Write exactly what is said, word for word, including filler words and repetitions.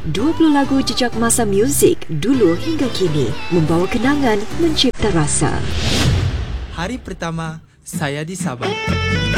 dua puluh lagu jejak masa muzik dulu hingga kini, membawa kenangan, mencipta rasa. Hari pertama saya di Sabah.